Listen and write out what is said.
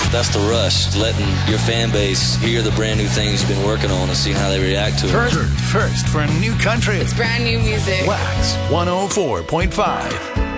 That's the rush, letting your fan base hear the brand new things you've been working on and seeing how they react to it. First for new country. It's brand new music. Wax 104.5.